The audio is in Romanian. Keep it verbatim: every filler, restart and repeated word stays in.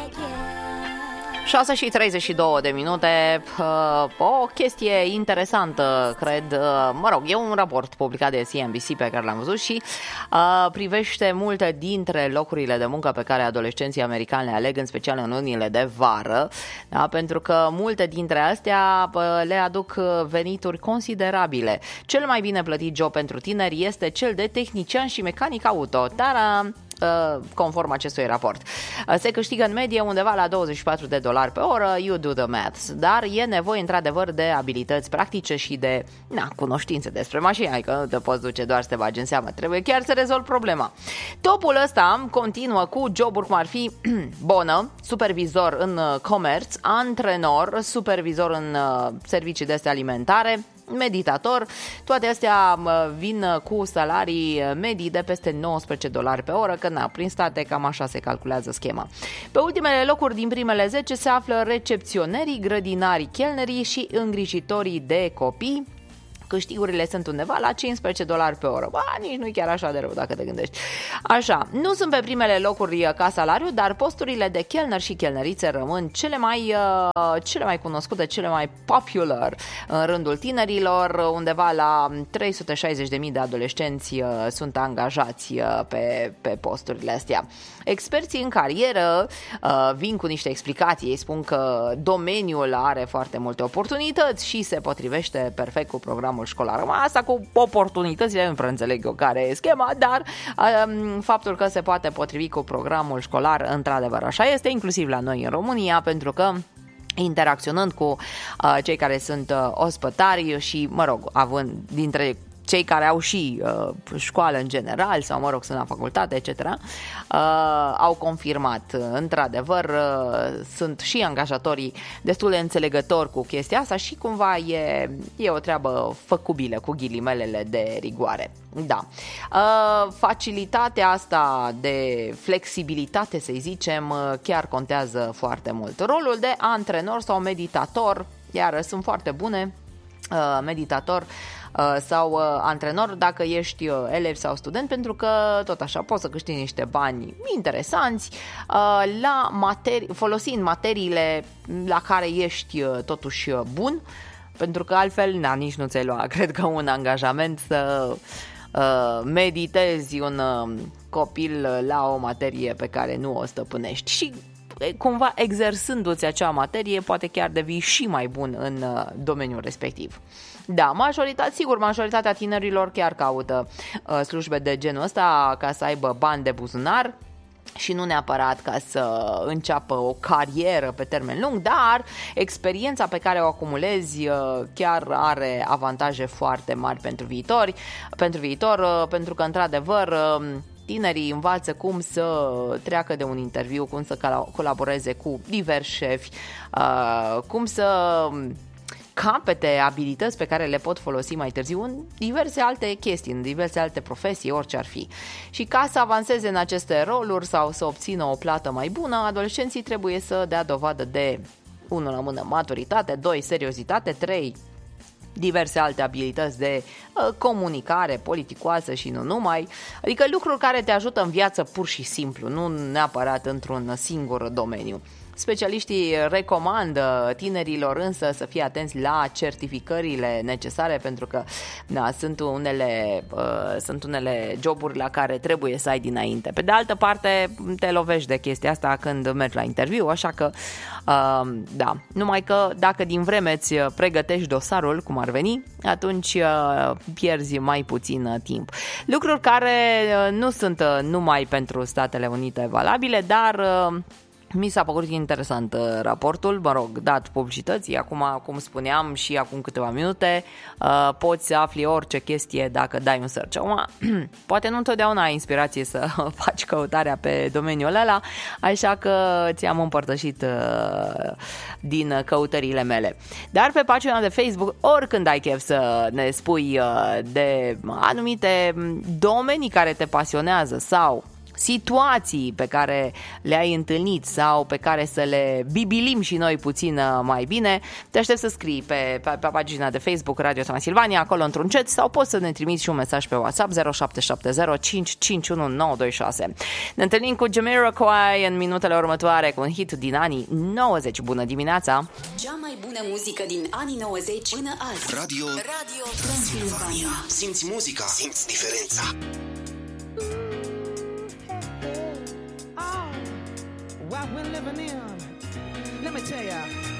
șase și treizeci și două de minute, o chestie interesantă, cred, mă rog, e un raport publicat de C N B C pe care l-am văzut și uh, privește multe dintre locurile de muncă pe care adolescenții americani le aleg, în special în lunile de vară, da? Pentru că multe dintre astea le aduc venituri considerabile. Cel mai bine plătit job pentru tineri este cel de tehnician și mecanic auto. Tara! Conform acestui raport. Se câștigă în medie undeva la douăzeci și patru de dolari pe oră, you do the maths, dar e nevoie într-adevăr de abilități practice și de na, cunoștințe despre mașini, adică nu te poți duce doar să te bagi în seamă, trebuie chiar să rezolvi problema. Topul ăsta continuă cu joburi cum ar fi bonă, supervizor în comerț, antrenor, supervizor în servicii de astea alimentare, meditator, toate astea vin cu salarii medii de peste nouăsprezece dolari pe oră, că na, prin state cam așa se calculează schema. Pe ultimele locuri din primele zece se află recepționerii, grădinarii, chelnerii și îngrijitorii de copii. Câștigurile sunt undeva la cincisprezece dolari pe oră. Ba, nici nu e chiar așa de rău dacă te gândești. Așa, nu sunt pe primele locuri ca salariu, dar posturile de chelner și chelnerițe rămân cele mai, uh, cele mai cunoscute, cele mai popular în rândul tinerilor. Undeva la trei sute șaizeci de mii de adolescenți uh, sunt angajați uh, pe, pe posturile astea. Experții în carieră uh, vin cu niște explicații. Ei spun că domeniul are foarte multe oportunități și se potrivește perfect cu programul școlar. Asta cu oportunitățile nu prea înțeleg eu care e schema, dar um, faptul că se poate potrivi cu programul școlar, într-adevăr așa este, inclusiv la noi în România, pentru că interacționând cu uh, cei care sunt uh, ospătari și, mă rog, având dintre cei care au și uh, școală în general sau, mă rog, sunt la facultate, et cetera, uh, au confirmat. Într-adevăr, uh, sunt și angajatorii destul de înțelegători cu chestia asta și cumva e, e o treabă făcubilă cu ghilimelele de rigoare. Da. Uh, facilitatea asta de flexibilitate, să-i zicem, chiar contează foarte mult. Rolul de antrenor sau meditator, iar sunt foarte bune, uh, meditator sau antrenor dacă ești elev sau student, pentru că tot așa poți să câștigi niște bani interesanți la materi- folosind materiile la care ești totuși bun, pentru că altfel na, nici nu ți-ai lua, cred că un angajament să meditezi un copil la o materie pe care nu o stăpânești și cumva exersându-ți acea materie poate chiar devii și mai bun în domeniul respectiv. Da, majoritatea, sigur, majoritatea tinerilor chiar caută uh, slujbe de genul ăsta ca să aibă bani de buzunar și nu neapărat ca să înceapă o carieră pe termen lung, dar experiența pe care o acumulezi uh, chiar are avantaje foarte mari pentru viitor, pentru viitor, uh, pentru că într-adevăr uh, tinerii învață cum să treacă de un interviu, cum să colaboreze cu diversi șefi, uh, cum să capete abilități pe care le pot folosi mai târziu în diverse alte chestii, în diverse alte profesii, orice ar fi. Și ca să avanseze în aceste roluri sau să obțină o plată mai bună, adolescenții trebuie să dea dovadă de, unu la mână, maturitate, doi, seriozitate, trei, diverse alte abilități de uh, comunicare politicoasă și nu numai, adică lucruri care te ajută în viață pur și simplu, nu neapărat într-un singur domeniu. Specialiștii recomandă tinerilor însă să fie atenți la certificările necesare, pentru că da, sunt unele, uh, sunt unele joburi la care trebuie să ai dinainte. Pe de altă parte, te lovești de chestia asta când mergi la interviu, așa că uh, da, numai că dacă din vreme îți pregătești dosarul cum ar veni, atunci uh, pierzi mai puțin timp. Lucruri care uh, nu sunt uh, numai pentru Statele Unite valabile, dar uh, mi s-a părut interesant raportul, mă rog, dat publicității, acum, cum spuneam și acum câteva minute, uh, poți să afli orice chestie dacă dai un search. Acum, poate nu întotdeauna ai inspirație să faci căutarea pe domeniul ăla, așa că ți-am împărtășit uh, din căutările mele. Dar pe pagina de Facebook, oricând ai chef să ne spui uh, de anumite domenii care te pasionează sau situații pe care le-ai întâlnit sau pe care să le bibilim și noi puțin mai bine, te aștept să scrii pe, pe, pe pagina de Facebook Radio Transilvania, acolo într-un chat, sau poți să ne trimiți și un mesaj pe WhatsApp zero șapte șapte zero cinci cinci unu nouă doi șase. Ne întâlnim cu Jamiroquai în minutele următoare cu un hit din anii nouăzeci. Bună dimineața! Cea mai bună muzică din anii nouăzeci până azi. Radio, Radio Transilvania. Simți muzica, simți diferența. What we're living in, let me tell ya.